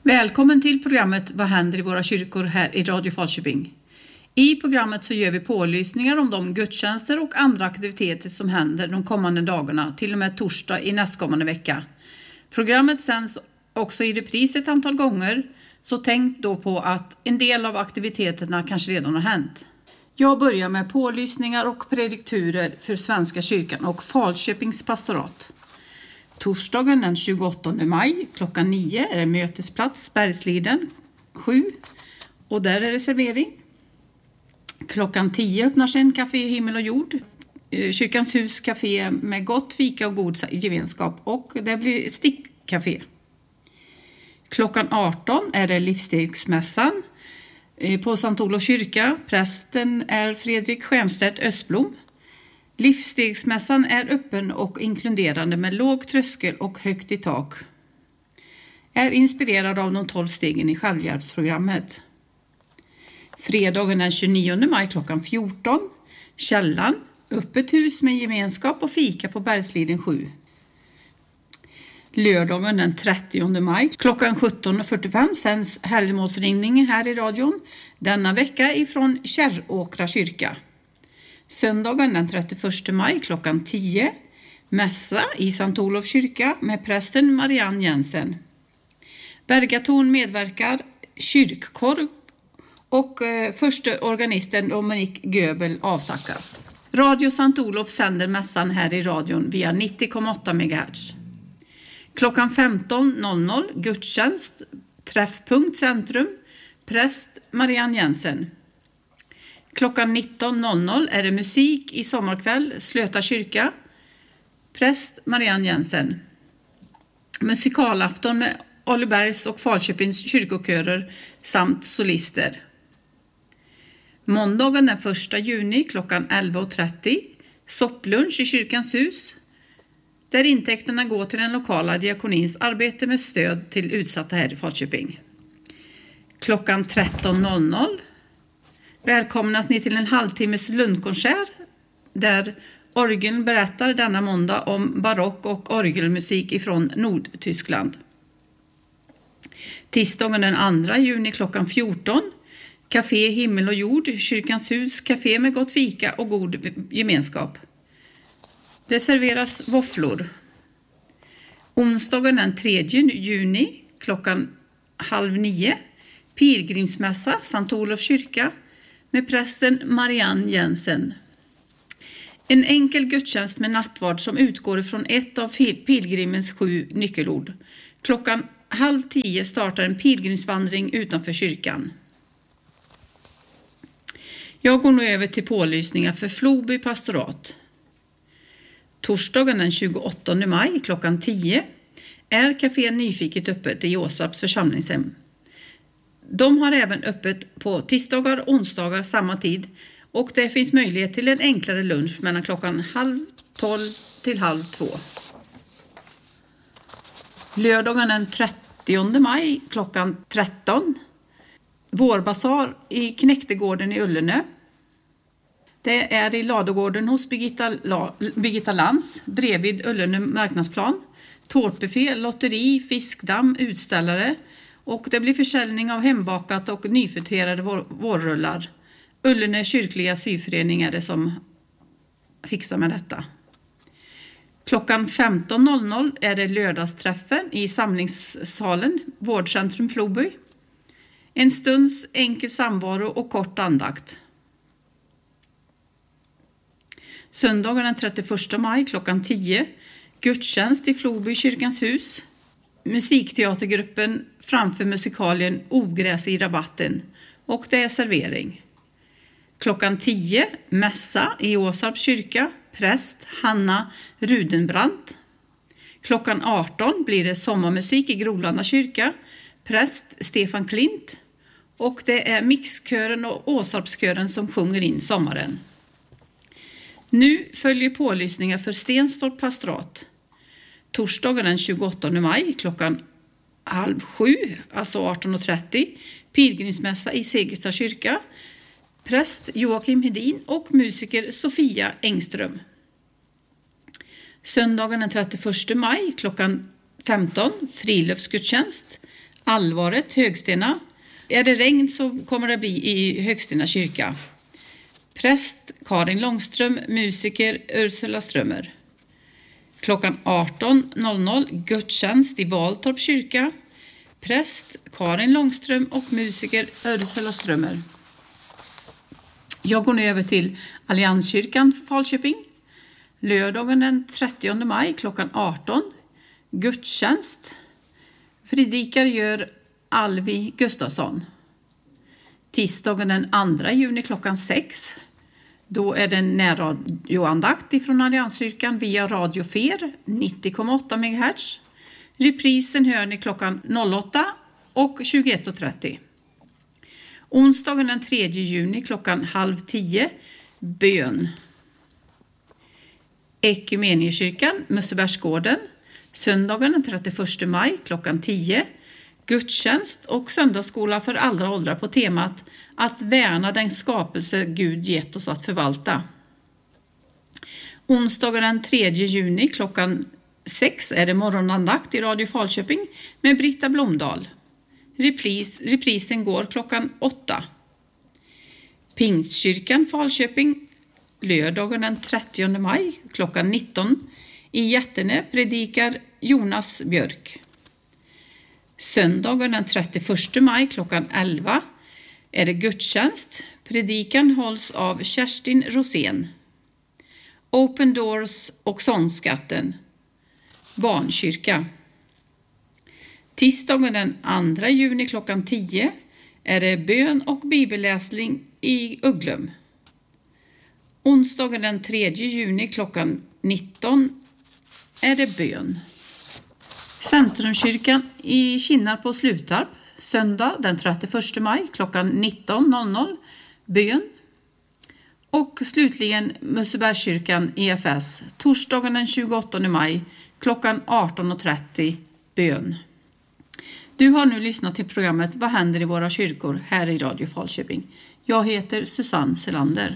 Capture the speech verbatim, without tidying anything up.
Välkommen till programmet Vad händer i våra kyrkor här i Radio Falköping. I programmet så gör vi pålysningar om de gudstjänster och andra aktiviteter som händer de kommande dagarna till och med torsdag i nästkommande vecka. Programmet sänds också i repris ett antal gånger, så tänk då på att en del av aktiviteterna kanske redan har hänt. Jag börjar med pålysningar och predikturer för Svenska kyrkan och Falköpings pastorat. Torsdagen den tjugoåttonde maj klockan nio är det mötesplats Bergsliden sju och där är det servering. Klockan tio öppnar sig en café Himmel och jord. Kyrkans hus café med gott fika och god gemenskap, och det blir stickcafé. Klockan arton är det livsstegsmässan på Sankt Olof kyrka. Prästen är Fredrik Stjernstedt Östblom. Livsstegsmässan är öppen och inkluderande med låg tröskel och högt i tak. Är inspirerad av de tolv stegen i självhjälpsprogrammet. Fredagen den tjugonionde maj klockan fjorton. Källan, öppet hus med gemenskap och fika på Bergsliden sju. Lördagen den trettionde maj klockan sjutton fyrtiofem sänds helgmålsringningen här i radion. Denna vecka ifrån Kärråkra kyrka. Söndagen den trettioförsta maj klockan tio. Mässa i Sankt Olof kyrka med prästen Marianne Jensen. Bergaton medverkar, kyrkkorv och eh, första organisten Dominik Göbel avtackas. Radio Sankt Olof sänder mässan här i radion via nittio komma åtta megahertz. Klockan femton gudstjänst, träffpunkt centrum, präst Marianne Jensen. Klockan nitton är det musik i sommarkväll, Slöta kyrka, präst Marianne Jensen. Musikalafton med Ollebergs och Falköpings kyrkokörer samt solister. Måndagen den första juni klockan elva trettio, sopplunch i kyrkans hus, där intäkterna går till den lokala diakonins arbete med stöd till utsatta här i Falköping. Klockan tretton välkomnas ni till en halvtimmes lundkonsert där orgeln berättar denna måndag om barock och orgelmusik ifrån Nordtyskland. Tisdagen den andra juni klockan fjorton, Café Himmel och jord, kyrkans hus, café med gott fika och god gemenskap. Det serveras våfflor. Onsdagen den tredje juni klockan halv nio, pilgrimsmässa Sankt Olof kyrka med prästen Marianne Jensen. En enkel gudstjänst med nattvard som utgår från ett av pilgrimens sju nyckelord. Klockan halv tio startar en pilgrimsvandring utanför kyrkan. Jag går nu över till pålysningar för Floby pastorat. Torsdagen den tjugoåttonde maj klockan tio är Café Nyfiket öppet i Åsarps församlingshem. De har även öppet på tisdagar och onsdagar samma tid, och det finns möjlighet till en enklare lunch mellan klockan halv tolv till halv två. Lördagen den trettionde maj klockan tretton. Vårbasar i Knäktegården i Ullernö. Det är i ladugården hos Birgitta, La, Birgitta Lans bredvid Ullernö marknadsplan. Tårtbuffé, lotteri, fiskdamm, utställare, och det blir försäljning av hembakat och nyfriterade vår, vårrullar. Ullernö kyrkliga syförening är det som fixar med detta. Klockan femton är det lördagsträffen i samlingssalen, Vårdcentrum Floby. En stunds enkel samvaro och kort andakt. Söndagen den trettioförsta maj klockan tio, gudstjänst i Floby kyrkans hus. Musikteatergruppen framför musikalien Ogräs i rabatten, och det är servering. Klockan tio, mässa i Åsarps kyrka, präst Hanna Rudenbrandt. Klockan arton blir det sommarmusik i Grolanda kyrka, präst Stefan Klint, och det är mixkören och Åsarpskören som sjunger in sommaren. Nu följer pålysningar för Stenstorp pastorat. Torsdagen den tjugoåttonde maj klockan halv sju, alltså arton trettio, pilgrimsmässa i Segersta kyrka, präst Joakim Hedin och musiker Sofia Engström. Söndagen den trettioförsta maj klockan femton, friluftsgudstjänst, Allvaret, Högstena. Är det regn så kommer det bli i Högstena kyrka. Präst Karin Långström, musiker Ursula Strömmer. Klockan arton noll noll gudstjänst i Valtorp kyrka. Präst Karin Långström och musiker Ursula Strömmer. Jag går nu över till Allianskyrkan för Falköping. Lördagen den trettionde maj klockan arton. Gudstjänst. Predikar gör Alvi Gustafsson. Tisdagen den andra juni klockan sex. Då är det en närradioandakt ifrån Allianskyrkan via Radio Fer nittio komma åtta megahertz. Reprisen hör ni klockan åtta och tjugoett och trettio. Onsdagen den tredje juni klockan halv tio. Bön. Ekumeniekyrkan, Mussebergsgården. Söndagen den trettioförsta maj klockan tio. Gudstjänst och söndagsskola för alla åldrar på temat att värna den skapelse Gud gett oss att förvalta. Onsdagen den tredje juni klockan sex är det morgonandakt i Radio Falköping med Britta Blomdahl. Repris, reprisen går klockan åtta. Pingstkyrkan Falköping lördagen den trettionde maj klockan nitton. I Jättene predikar Jonas Björk. Söndagen den trettioförsta maj klockan elva är det gudstjänst. Predikan hålls av Kerstin Rosén. Open Doors och sångskatten. Barnkyrka. Tisdagen den andra juni klockan tio är det bön och bibelläsning i Ugglum. Onsdagen den tredje juni klockan nitton är det bön. Centrumkyrkan i Kinnarp på Slutarp. Söndag den trettioförsta maj klockan nitton noll noll. Bön. Och slutligen Mussebergskyrkan E F S. Torsdagen den tjugoåttonde maj klockan arton och trettio. Bön. Du har nu lyssnat till programmet Vad händer i våra kyrkor här i Radio Falköping. Jag heter Susanne Selander.